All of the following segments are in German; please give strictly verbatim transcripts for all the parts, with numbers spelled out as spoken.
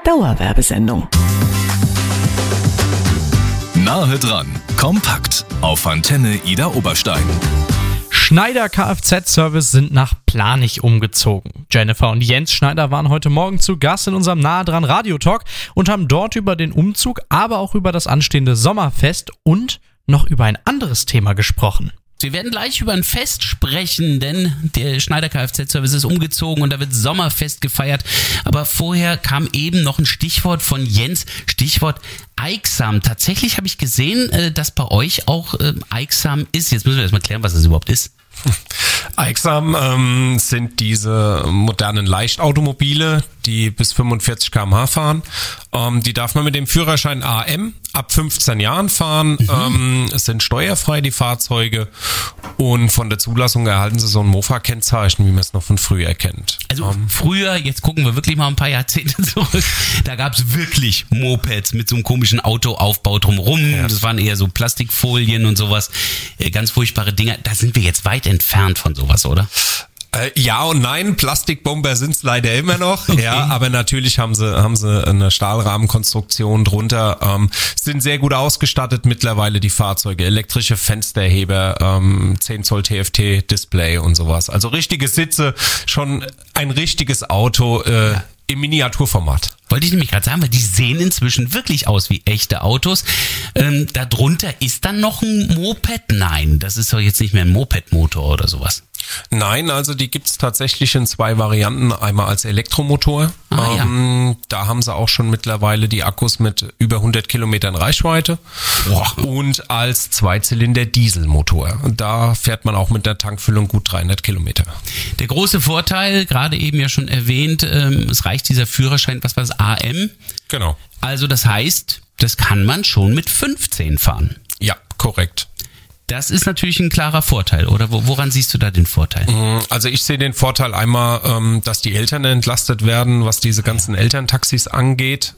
Dauerwerbesendung. Nahe dran, kompakt auf Antenne Ida Oberstein. Schneider Kfz-Service sind nach Planich umgezogen. Jennifer und Jens Schneider waren heute Morgen zu Gast in unserem Nahe dran Radiotalk und haben dort über den Umzug, aber auch über das anstehende Sommerfest und noch über ein anderes Thema gesprochen. Wir werden gleich über ein Fest sprechen, denn der Schneider Kfz-Service ist umgezogen und da wird Sommerfest gefeiert. Aber vorher kam eben noch ein Stichwort von Jens, Stichwort Eiksam. Tatsächlich habe ich gesehen, dass bei euch auch Eiksam ist. Jetzt müssen wir erstmal klären, was das überhaupt ist. Eiksam ähm, sind diese modernen Leichtautomobile, die bis fünfundvierzig Kilometer pro Stunde fahren. Ähm, die darf man mit dem Führerschein A M ab fünfzehn Jahren fahren. Mhm. Ähm, es sind steuerfrei, die Fahrzeuge. Und von der Zulassung erhalten sie so ein Mofa-Kennzeichen, wie man es noch von früher kennt. Also ähm, früher, jetzt gucken wir wirklich mal ein paar Jahrzehnte zurück, da gab es wirklich Mopeds mit so einem komischen Autoaufbau drumherum. Ja. Das waren eher so Plastikfolien und sowas. Ganz furchtbare Dinger. Da sind wir jetzt weit entfernt von sowas, oder? Äh, ja und nein, Plastikbomber sind's leider immer noch, okay. Ja, aber natürlich haben sie haben sie eine Stahlrahmenkonstruktion drunter, ähm, sind sehr gut ausgestattet mittlerweile die Fahrzeuge, elektrische Fensterheber, ähm, zehn Zoll T F T-Display und sowas, also richtige Sitze, schon ein richtiges Auto äh, ja. im Miniaturformat. Wollte ich nämlich gerade sagen, weil die sehen inzwischen wirklich aus wie echte Autos. Ähm, darunter ist dann noch ein Moped? Nein, das ist doch jetzt nicht mehr ein Moped-Motor oder sowas. Nein, also die gibt's tatsächlich in zwei Varianten. Einmal als Elektromotor. Ah, ähm, ja. Da haben sie auch schon mittlerweile die Akkus mit über hundert Kilometern Reichweite. Boah. Und als Zweizylinder-Dieselmotor. Da fährt man auch mit der Tankfüllung gut dreihundert Kilometer. Der große Vorteil, gerade eben ja schon erwähnt, ähm, es reicht dieser Führerschein, was war das, A M? Genau. Also das heißt, das kann man schon mit fünfzehn fahren. Ja, korrekt. Das ist natürlich ein klarer Vorteil, oder? Woran siehst du da den Vorteil? Also ich sehe den Vorteil einmal, dass die Eltern entlastet werden, was diese ganzen Elterntaxis angeht.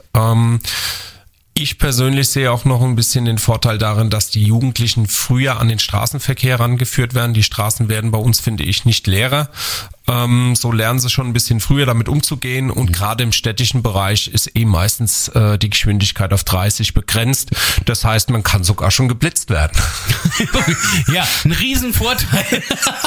Ich persönlich sehe auch noch ein bisschen den Vorteil darin, dass die Jugendlichen früher an den Straßenverkehr rangeführt werden. Die Straßen werden bei uns, finde ich, nicht leerer. Ähm, so lernen sie schon ein bisschen früher damit umzugehen und gerade im städtischen Bereich ist eh meistens äh, die Geschwindigkeit auf dreißig begrenzt. Das heißt, man kann sogar schon geblitzt werden. Ja, ein Riesenvorteil.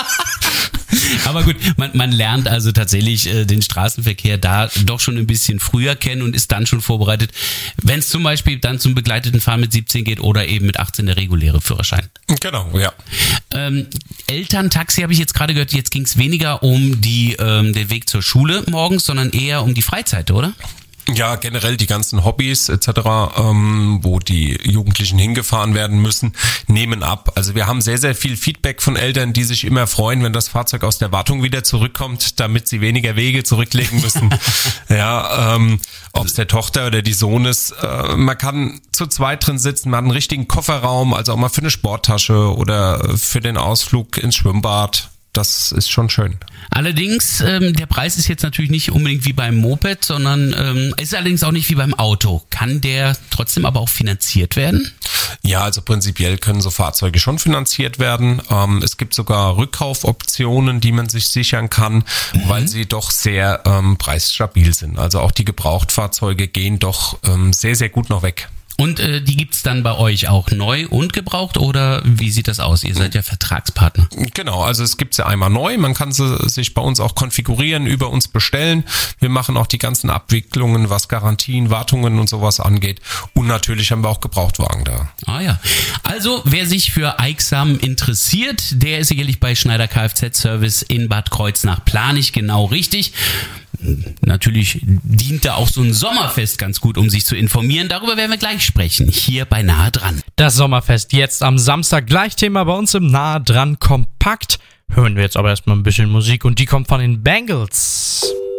Aber gut, man, man lernt also tatsächlich äh, den Straßenverkehr da doch schon ein bisschen früher kennen und ist dann schon vorbereitet, wenn es zum Beispiel dann zum begleiteten Fahren mit siebzehn geht oder eben mit achtzehn der reguläre Führerschein. Genau, ja. Ähm, Elterntaxi habe ich jetzt gerade gehört, jetzt ging es weniger um die ähm, den Weg zur Schule morgens, sondern eher um die Freizeit, oder? Ja, generell die ganzen Hobbys et cetera, ähm, wo die Jugendlichen hingefahren werden müssen, nehmen ab. Also wir haben sehr, sehr viel Feedback von Eltern, die sich immer freuen, wenn das Fahrzeug aus der Wartung wieder zurückkommt, damit sie weniger Wege zurücklegen müssen. Ja, ähm, ob es der Tochter oder die Sohn ist. Äh, man kann zu zweit drin sitzen, man hat einen richtigen Kofferraum, also auch mal für eine Sporttasche oder für den Ausflug ins Schwimmbad. Das ist schon schön. Allerdings, ähm, der Preis ist jetzt natürlich nicht unbedingt wie beim Moped, sondern ähm, ist allerdings auch nicht wie beim Auto. Kann der trotzdem aber auch finanziert werden? Ja, also prinzipiell können so Fahrzeuge schon finanziert werden. Ähm, es gibt sogar Rückkaufoptionen, die man sich sichern kann, mhm. weil sie doch sehr ähm, preisstabil sind. Also auch die Gebrauchtfahrzeuge gehen doch ähm, sehr, sehr gut noch weg. Und äh, die gibt's dann bei euch auch neu und gebraucht oder wie sieht das aus? Ihr seid ja Vertragspartner. Genau, also es gibt's ja einmal neu, man kann sie sich bei uns auch konfigurieren, über uns bestellen. Wir machen auch die ganzen Abwicklungen, was Garantien, Wartungen und sowas angeht. Und natürlich haben wir auch Gebrauchtwagen da. Ah ja, also wer sich für Eiksam interessiert, der ist sicherlich bei Schneider Kfz-Service in Bad Kreuznach-Planich genau richtig. Natürlich dient da auch so ein Sommerfest ganz gut, um sich zu informieren. Darüber werden wir gleich sprechen, hier bei Nahe dran. Das Sommerfest jetzt am Samstag, gleich Thema bei uns im Nahe dran kompakt. Hören wir jetzt aber erstmal ein bisschen Musik und die kommt von den Bangles.